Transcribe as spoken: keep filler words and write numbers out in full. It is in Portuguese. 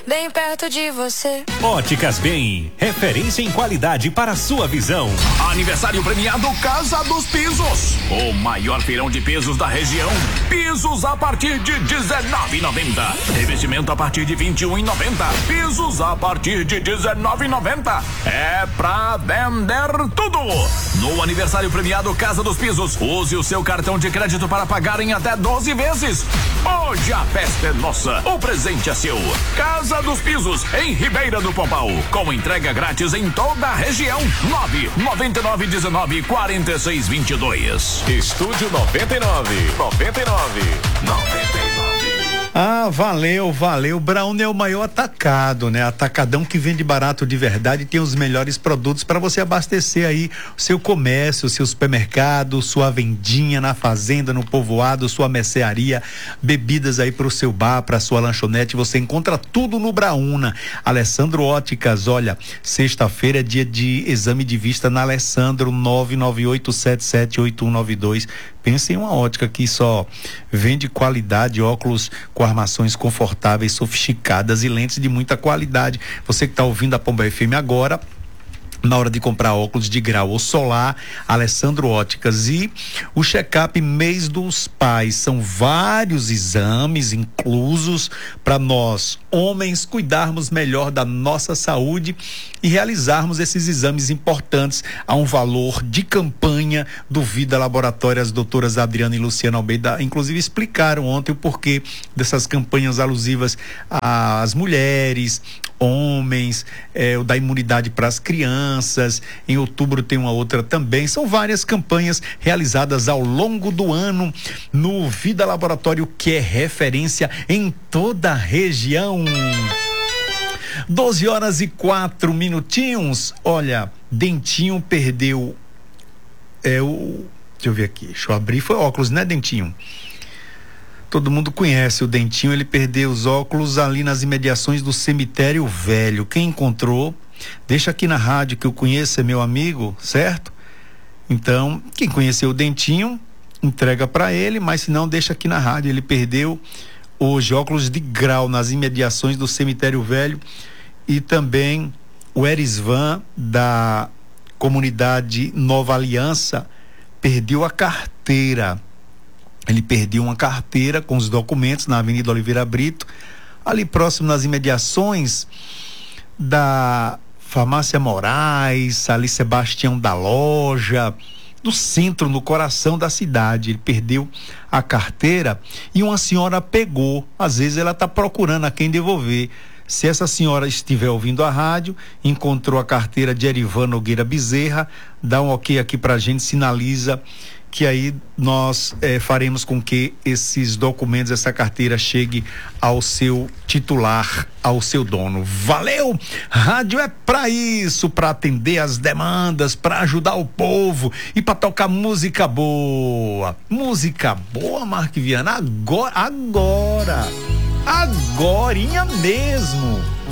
bem perto de você. Óticas Bem, referência em qualidade para a sua visão. Aniversário premiado Casa dos Pisos. O maior feirão de pisos da região. Pisos a partir de dezenove e noventa. Revestimento a partir de vinte e um e noventa. Pisos a partir de dezenove e noventa. É pra vender tudo. No aniversário premiado Casa dos Pisos, use o seu cartão de crédito para pagar em até doze vezes. Hoje a festa é nossa, o presente é seu. Casa dos Pisos, em Ribeira do Pombal, com entrega grátis em toda a região. nove nove nove um nove quatro seis dois dois. Estúdio noventa e nove. noventa e nove. noventa e nove. Ah, valeu, valeu. Brownie é o maior atacado, né? Atacadão que vende barato de verdade e tem os melhores produtos para você abastecer aí o seu comércio, o seu supermercado, sua vendinha na fazenda, no povoado, sua mercearia, bebidas aí pro seu bar, pra sua lanchonete. Você encontra tudo no Brauna. Alessandro Óticas, olha, sexta-feira é dia de exame de vista na Alessandro, nove nove oito sete sete oito um nove dois. Pense em uma ótica que só vende qualidade, óculos com armações confortáveis, sofisticadas e lentes de muita qualidade. Você que está ouvindo a Pomba F M agora, na hora de comprar óculos de grau ou solar, Alessandro Óticas. E o check-up mês dos pais, são vários exames inclusos para nós, homens, cuidarmos melhor da nossa saúde e realizarmos esses exames importantes a um valor de campanha do Vida Laboratório. As doutoras Adriana e Luciana Almeida, inclusive, explicaram ontem o porquê dessas campanhas alusivas às mulheres, homens, é, o da imunidade para as crianças. Em outubro tem uma outra também. São várias campanhas realizadas ao longo do ano no Vida Laboratório, que é referência em toda a região. doze horas e quatro minutinhos. Olha, Dentinho perdeu é o deixa eu ver aqui, deixa eu abrir, foi óculos, né, Dentinho? Todo mundo conhece o Dentinho. Ele perdeu os óculos ali nas imediações do cemitério velho. Quem encontrou, deixa aqui na rádio, que eu conheço, é meu amigo, certo? Então, quem conheceu o Dentinho, entrega para ele, mas se não, deixa aqui na rádio. Ele perdeu os óculos de grau nas imediações do cemitério velho. E também o Erisvan, da comunidade Nova Aliança, perdeu a carteira. Ele perdeu uma carteira com os documentos na Avenida Oliveira Brito, ali próximo nas imediações da Farmácia Moraes, ali Sebastião da Loja, no centro, no coração da cidade. Ele perdeu a carteira e uma senhora pegou. Às vezes ela está procurando a quem devolver. Se essa senhora estiver ouvindo a rádio, encontrou a carteira de Erivan Nogueira Bezerra, dá um ok aqui pra gente, sinaliza que aí nós eh, faremos com que esses documentos, essa carteira chegue ao seu titular, ao seu dono. Valeu! Rádio é pra isso, pra atender as demandas, pra ajudar o povo e pra tocar música boa. Música boa, Mark Viana, agora, agora, agorinha mesmo.